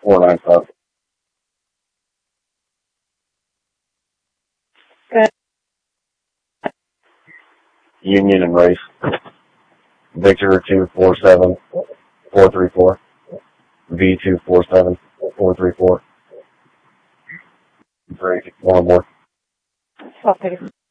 495. Good. Union and Race. Victor 247434. V247434. Break. One more. Okay.